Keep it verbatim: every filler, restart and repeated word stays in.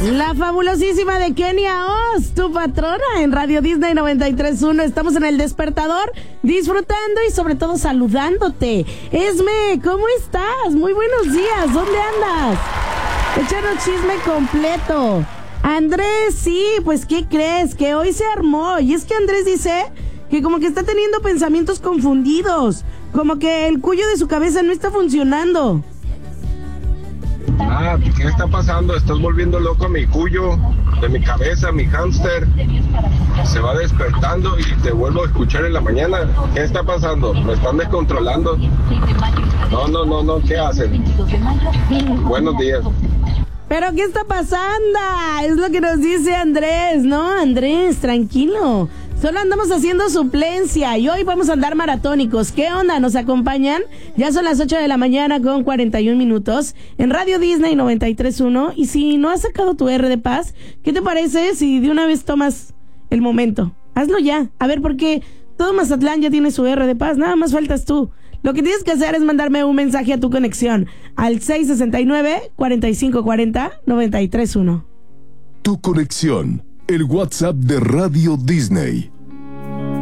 La fabulosísima de Kenia Oz, tu patrona en Radio Disney noventa y tres punto uno. Estamos en El Despertador, disfrutando y sobre todo saludándote. Esme, ¿cómo estás? Muy buenos días, ¿dónde andas? Échanos chisme completo. Andrés, sí, pues ¿qué crees? Que hoy se armó. Y es que Andrés dice que como que está teniendo pensamientos confundidos, como que el cuello de su cabeza no está funcionando. Ah, ¿qué está pasando? Estás volviendo loco a mi cuyo, de mi cabeza, mi hámster. Se va despertando y te vuelvo a escuchar en la mañana. ¿Qué está pasando? ¿Me están descontrolando? No, no, no, no, ¿qué hacen? Buenos días. ¿Pero qué está pasando? Es lo que nos dice Andrés. No, Andrés, tranquilo. Solo andamos haciendo suplencia y hoy vamos a andar maratónicos. ¿Qué onda? ¿Nos acompañan? Ya son las ocho de la mañana con cuarenta y un minutos en Radio Disney noventa y tres punto uno. Y si no has sacado tu R de paz, ¿qué te parece si de una vez tomas el momento? Hazlo ya. A ver, porque todo Mazatlán ya tiene su R de paz. Nada más faltas tú. Lo que tienes que hacer es mandarme un mensaje a tu conexión al seis sesenta y nueve, cuarenta y cinco cuarenta, noventa y tres punto uno. Tu conexión, el WhatsApp de Radio Disney.